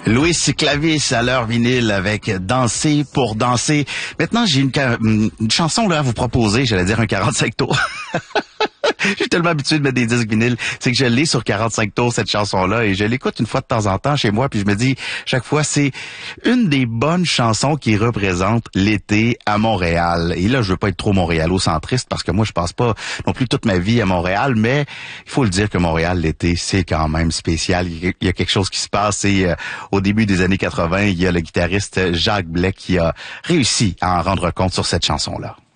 Louis Clavis à l'heure vinyle avec Danser pour danser. Maintenant, j'ai une chanson là à vous proposer, j'allais dire un 45 tours. Je suis tellement habitué de mettre des disques vinyles, c'est que je l'ai sur 45 tours, cette chanson-là, et je l'écoute une fois de temps en temps chez moi, puis je me dis, chaque fois, c'est une des bonnes chansons qui représente l'été à Montréal. Et là, je veux pas être trop montréalocentriste, parce que moi, je passe pas non plus toute ma vie à Montréal, mais il faut le dire que Montréal, l'été, c'est quand même spécial. Il y a quelque chose qui se passe, et au début des années 80, il y a le guitariste Jacques Blais qui a réussi à en rendre compte sur cette chanson-là.